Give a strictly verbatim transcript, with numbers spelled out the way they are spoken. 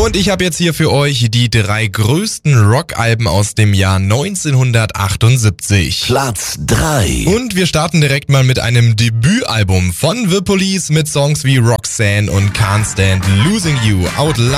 Und ich habe jetzt hier für euch die drei größten Rockalben aus dem Jahr neunzehnhundertachtundsiebzig. Platz drei. Und wir starten direkt mal mit einem Debütalbum von The Police mit Songs wie Roxanne und Can't Stand Losing You. Out Loud